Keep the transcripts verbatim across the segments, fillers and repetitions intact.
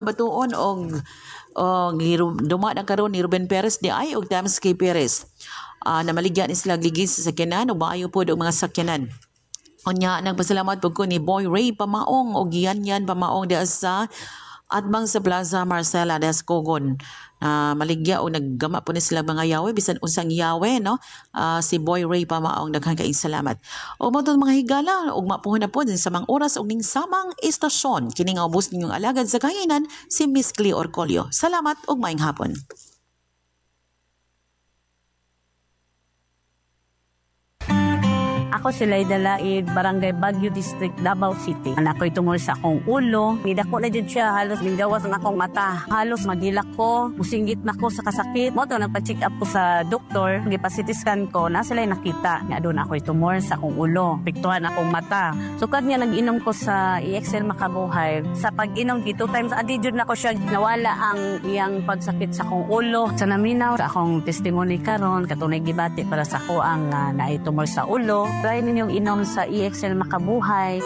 batuon og og duma na karon ni Ruben Perez di ay og Tamsky Perez. Uh, na maligya ni sila ligis sa sakyanan o maayo po og mga sakyanan. Unya nagpasalamat pud ko ni Boy Ray Pamaong o Gianyan Pamaong diha sa Atbang sa Plaza Marcela Descogon. Uh, maligya o naggama po ni sila mga yawe bisan unsang yawe no. Uh, si Boy Ray Pamaong daghang kaayong salamat. O mo mga higala ug mapuhon na po din sa mga oras og ning samang istasyon kini nga ubos ninyong alagad sa kahinan si Miss Cleo Orcolio. Salamat ug maayong hapon. Ako si Layda Laid, Barangay Baguio District, Davao City. Anak ko'y tungol sa akong ulo. Nidako na dyan siya, halos minggawas ang akong mata. Halos magilak ko, musinggit na ko sa kasakit. Mo to, nagpa-check up ko sa doktor. Nagpa-C T scan ko, na sila nakita. Nga doon ako'y tumor sa akong ulo. Piktuhan akong mata. Sukad nga nag-inom ko sa E X L Makabuhay. Sa pag-inom dito times, adijud na ko siya. Nawala ang iyang pagsakit sa akong ulo. Sa naminaw, sa akong testimony karon katunay gibati para sa ako ang uh, naitumor sa ulo. Try ninyong inom sa E X L Makabuhay.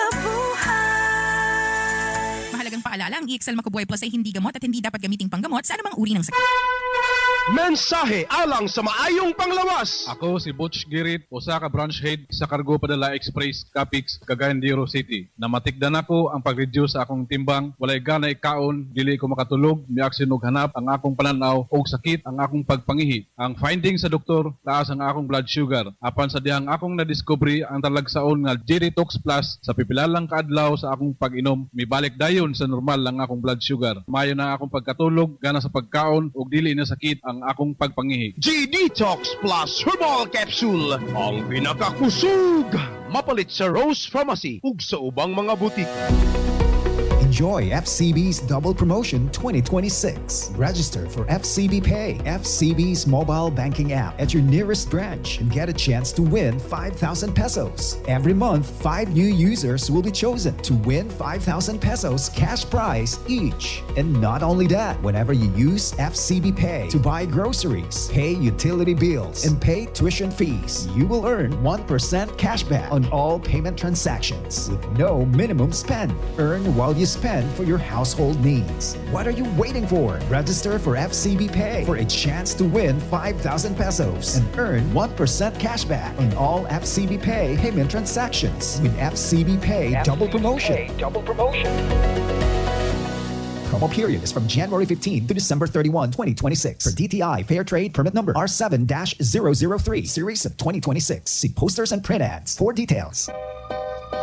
Makabuhay! Mahalagang paalala, ang E X L Makabuhay Plus ay hindi gamot at hindi dapat gamiting panggamot sa anumang uri ng sakit. Mensahe alang sa maayong panglawas. Ako si Butch Girit, usa ka branch head sa Cargo Padala Express, Capix, Cagayan de Oro City. Namatikdan ako ang pag-reduce sa akong timbang, walay gana ikaon, dili ko makatulog, miaksin og hanap ang akong pananaw og sakit ang akong pagpangihi. Ang finding sa doktor, taas ang akong blood sugar. Apan sa dihang akong nadiscovery ang talagsaon nga G-Detox Plus sa pipilalang kaadlaw sa akong pag-inom, mibalik dayon sa normal lang akong blood sugar. Mayo na akong pagkatulog, gana sa pagkaon og dili na sakit ang akong pagpangihi. G-Detox Plus Herbal Capsule, ang pinakakusog, mapalit sa Rose Pharmacy ug sa ubang mga butik. Enjoy F C B's Double Promotion twenty twenty-six. Register for F C B Pay, F C B's mobile banking app at your nearest branch and get a chance to win five thousand pesos. Every month, five new users will be chosen to win five thousand pesos cash prize each. And not only that, whenever you use F C B Pay to buy groceries, pay utility bills, and pay tuition fees, you will earn one percent cashback on all payment transactions with no minimum spend. Earn while you spend for your household needs. What are you waiting for? Register for F C B Pay for a chance to win five thousand pesos and earn one percent cashback on all F C B Pay payment transactions with F C B Pay F C B Double Promotion. Pay Double Promotion. Promo period is from January fifteenth to December thirty-first, twenty twenty-six. For D T I Fair Trade Permit Number R seven dash zero zero three, Series of twenty twenty-six. See posters and print ads for details.